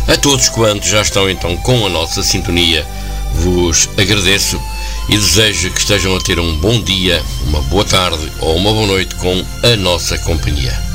A todos quantos já estão então com a nossa sintonia, vos agradeço e desejo que estejam a ter um bom dia, uma boa tarde ou uma boa noite com a nossa companhia.